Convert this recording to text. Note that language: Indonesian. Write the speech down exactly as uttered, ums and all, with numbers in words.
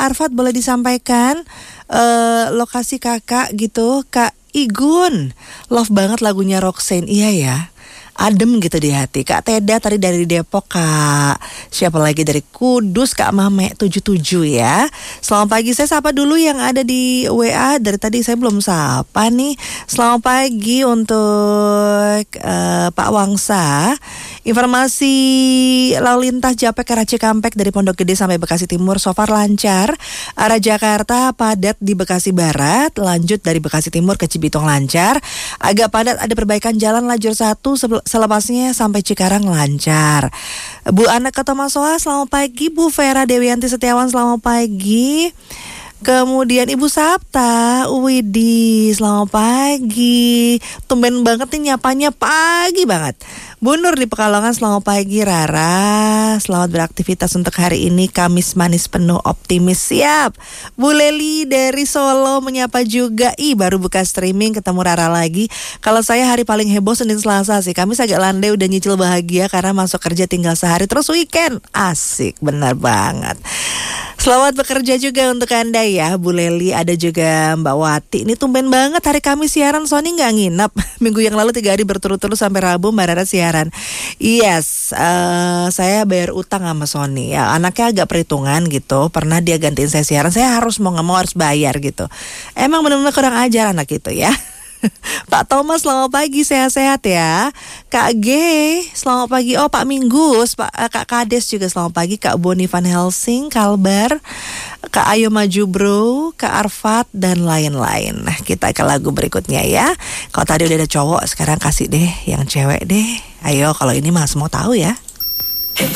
Arfat boleh disampaikan uh, lokasi kakak gitu. Kak Igun, love banget lagunya Roxanne. Iya ya, adem gitu di hati. Kak Teda tadi dari Depok, Kak. Siapa lagi dari Kudus, Kak Mame tujuh tujuh ya. Selamat pagi, saya sapa dulu yang ada di W A. Dari tadi saya belum sapa nih. Selamat pagi untuk uh, Pak Wangsa. Informasi lalu lintas Japek arah Cikampek dari Pondok Gede sampai Bekasi Timur so far lancar. Arah Jakarta padat di Bekasi Barat, lanjut dari Bekasi Timur ke Cibitung lancar. Agak padat ada perbaikan jalan lajur satu, selepasnya sampai Cikarang lancar. Bu Anak Ketomasoa, selamat pagi. Bu Vera Dewianti Setiawan, selamat pagi. Kemudian Ibu Sabta Widi, selamat pagi. Tumben banget nih nyapanya pagi banget. Bu Nur di Pekalongan, selamat pagi. Rara, selamat beraktivitas untuk hari ini. Kamis manis penuh optimis, siap. Bu Leli dari Solo menyapa juga. Ih, baru buka streaming ketemu Rara lagi. Kalau saya hari paling heboh Senin Selasa sih. Kamis agak landai udah nyicil bahagia karena masuk kerja tinggal sehari terus weekend. Asik, benar banget. Selamat bekerja juga untuk Anda ya Bu Leli. Ada juga Mbak Wati. Ini tumben banget hari Kamis siaran, Sony gak nginep. Minggu yang lalu tiga hari berturut-turut sampai Rabu Mbak Rara siaran. Yes, uh, saya bayar utang sama Sony ya. Anaknya agak perhitungan gitu. Pernah dia gantiin saya siaran, saya harus mau gak mau harus bayar gitu. Emang benar-benar kurang ajar anak itu ya. Pak Thomas, selamat pagi, sehat-sehat ya. Kak G, selamat pagi. Oh, Pak Minggus, Pak uh, Kak Kades juga selamat pagi. Kak Boni Van Helsing, Kalbar, Kak Ayo Maju Bro, Kak Arfat dan lain-lain. Nah, kita ke lagu berikutnya ya. Kalau tadi udah ada cowok, sekarang kasih deh yang cewek deh. Ayo, kalau ini mah semua tahu ya.